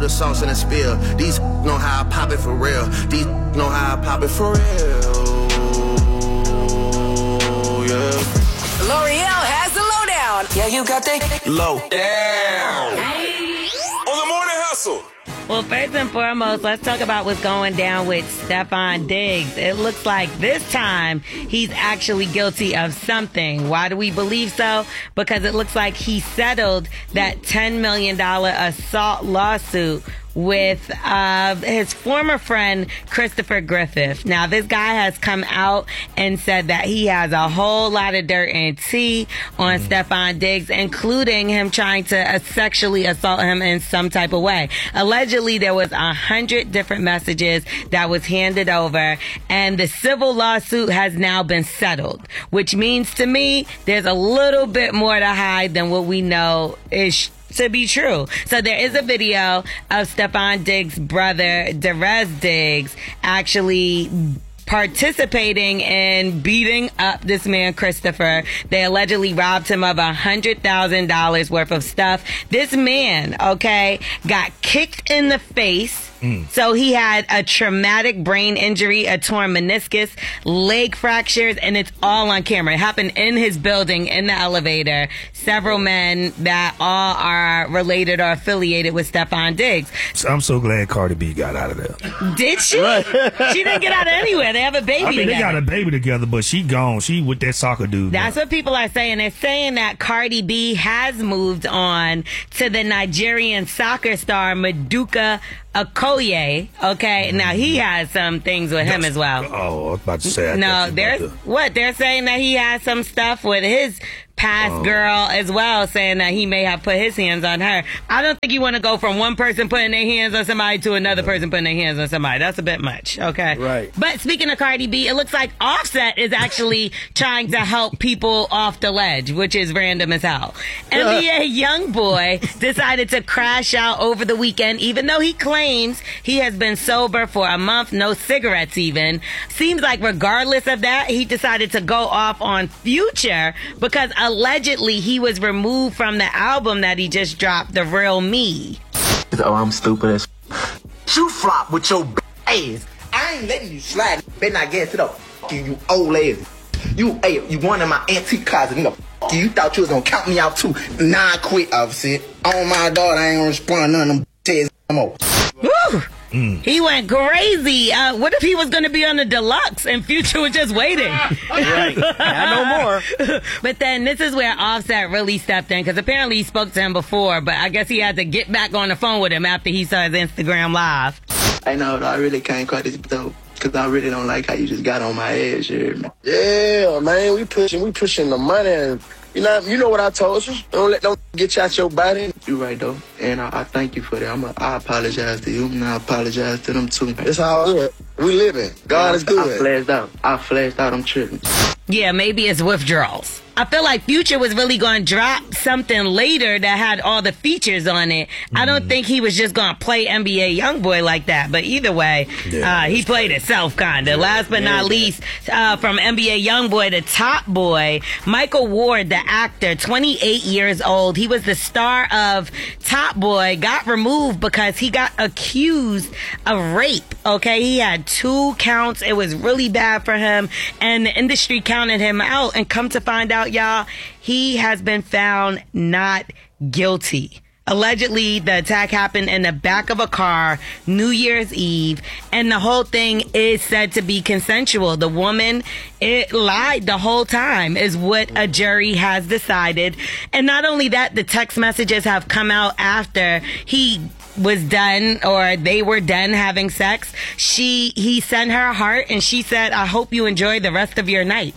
the sauce and the spill. These know how I pop it for real. These know how I pop it for real. Yeah. L'Oreal has the lowdown. Yeah, you got the Low down. On the morning hustle. Well, first and foremost, let's talk about what's going down with Stefon Diggs. It looks like this time he's actually guilty of something. Why do we believe so? Because it looks like he settled that $10 million assault lawsuit with his former friend, Christopher Griffith. Now, this guy has come out and said that he has a whole lot of dirt and tea on Stefon Diggs, including him trying to sexually assault him in some type of way. Allegedly, there was 100 different messages that was handed over, and the civil lawsuit has now been settled, which means to me, there's a little bit more to hide than what we know is to be true. So there is a video of Stefon Diggs' brother, Derez Diggs, actually participating in beating up this man, Christopher. They allegedly robbed him of $100,000 worth of stuff. This man, okay, got kicked in the face. So he had a traumatic brain injury, a torn meniscus, leg fractures, and it's all on camera. It happened in his building, in the elevator. Several men that all are related or affiliated with Stefon Diggs. I'm so glad Cardi B got out of there. Did she? She didn't get out of anywhere. They have a baby together. They got a baby together, but she gone. She with that soccer dude. That's what people are saying. They're saying that Cardi B has moved on to the Nigerian soccer star Maduka Okoye. Okay, now he has some things with him as well. Oh, I was about to say. No, they're saying that he has some stuff with his past girl as well, saying that he may have put his hands on her. I don't think you want to go from one person putting their hands on somebody to another person putting their hands on somebody. That's a bit much, okay? Right. But speaking of Cardi B, it looks like Offset is actually trying to help people off the ledge, which is random as hell. NBA YoungBoy decided to crash out over the weekend, even though he claims he has been sober for a month, no cigarettes even. Seems like regardless of that, he decided to go off on Future because allegedly he was removed from the album that he just dropped, The Real Me. Oh, I'm stupid as you flop with your ass. I ain't letting you slide. Better not get to the you old ass. You one of my antique closet, nigga. You thought you was gonna count me out too. Nah, I quit, obviously. Oh my God, I ain't gonna respond to none of them tears no more. Woo! He went crazy. What if he was going to be on the deluxe and Future was just waiting? Right. No more. But then this is where Offset really stepped in, because apparently he spoke to him before, but I guess he had to get back on the phone with him after he saw his Instagram live. I know, I really can't quite this though, because I really don't like how you just got on my ass here, man. Yeah, man, we pushing the money, and you know what I told you. Don't get you out your body. You right though, and I thank you for that. I apologize to you, and I apologize to them too. That's how it is. We living. God is good. I flashed out. I'm tripping. Yeah, maybe it's withdrawals. I feel like Future was really going to drop something later that had all the features on it. I don't think he was just going to play NBA YoungBoy like that. But either way, he played itself, kind of. Last but not least, from NBA YoungBoy to Top Boy, Michael Ward, the actor, 28 years old. He was the star of Top Boy, got removed because he got accused of rape. Okay, he had 2 counts. It was really bad for him. And the industry counted him out. And come to find out, y'all, he has been found not guilty. Allegedly, the attack happened in the back of a car, New Year's Eve, and the whole thing is said to be consensual. The woman, it lied the whole time, is what a jury has decided. And not only that, the text messages have come out after he was done, or they were done having sex. He sent her a heart, and she said, "I hope you enjoy the rest of your night."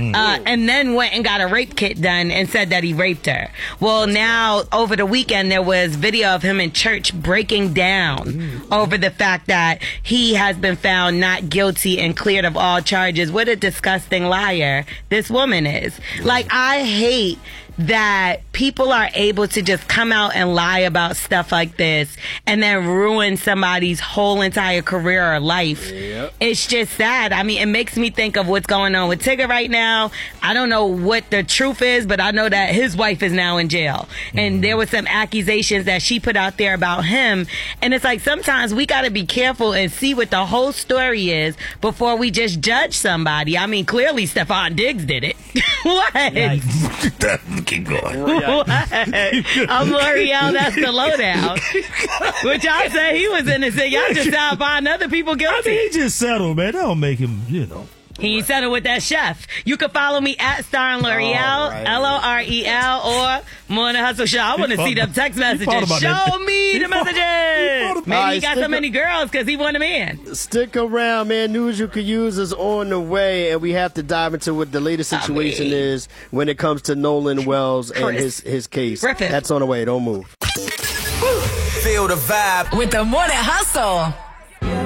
And then went and got a rape kit done and said that he raped her. Well, now, over the weekend, there was video of him in church breaking down over the fact that he has been found not guilty and cleared of all charges. What a disgusting liar this woman is. Like, I hate that people are able to just come out and lie about stuff like this and then ruin somebody's whole entire career or life. Yep. It's just sad. I mean, it makes me think of what's going on with Tigger right now. I don't know what the truth is, but I know that his wife is now in jail. And there were some accusations that she put out there about him. And it's like sometimes we got to be careful and see what the whole story is before we just judge somebody. I mean, clearly Stephon Diggs did it. What? Keep going. What? I'm L'Oreal, that's the lowdown. Which y'all say he was innocent. Y'all just out find other people I guilty. mean, he just settled, man. That don't make him, you know. He ain't settled with that chef. You can follow me at Star L'Oreal, right. Lorel, or Morning Hustle Show. I want to see them text messages. about Show that. me the messages. Maybe Alright, he got stick so many girls because he won them in. Stick around, man. News you could use is on the way, and we have to dive into what the latest situation is when it comes to Nolan Wells and his case. Griffith. That's on the way. Don't move. Feel the vibe with the Morning Hustle.